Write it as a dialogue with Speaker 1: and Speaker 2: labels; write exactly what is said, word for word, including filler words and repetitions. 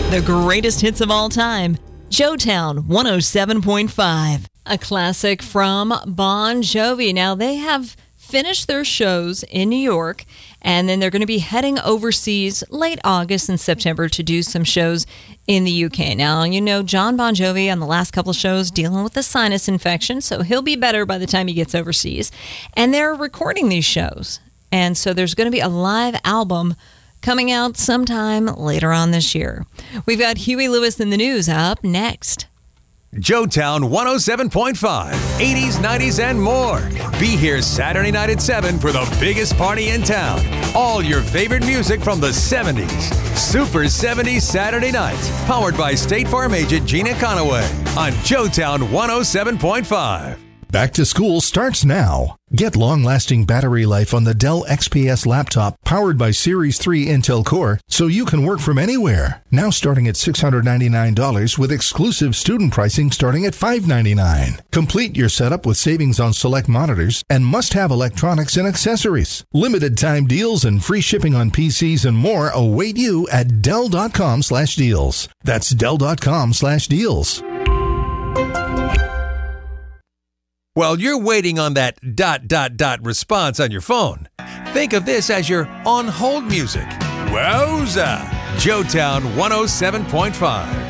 Speaker 1: The greatest hits of all time. Joetown one oh seven point five. A classic from Bon Jovi. Now, they have finished their shows in New York, and then they're going to be heading overseas late August and September to do some shows in the U K. Now, you know, John Bon Jovi on the last couple of shows dealing with a sinus infection, so he'll be better by the time he gets overseas. And they're recording these shows. And so there's going to be a live album coming out sometime later on this year. We've got Huey Lewis in the news up next.
Speaker 2: Joetown one oh seven point five, eighties, nineties, and more. Be here Saturday night at seven for the biggest party in town. All your favorite music from the seventies. Super seventies Saturday nights. Powered by State Farm agent Gina Conaway on Joetown one oh seven point five.
Speaker 3: Back to school starts now. Get long-lasting battery life on the Dell X P S laptop powered by Series three Intel Core so you can work from anywhere. Now starting at six hundred ninety-nine dollars with exclusive student pricing starting at five hundred ninety-nine dollars. Complete your setup with savings on select monitors and must-have electronics and accessories. Limited time deals and free shipping on P Cs and more await you at Dell.com slash deals. That's Dell.com slash deals.
Speaker 2: While you're waiting on that dot, dot, dot response on your phone, think of this as your on-hold music. Wowza! Joetown one oh seven point five.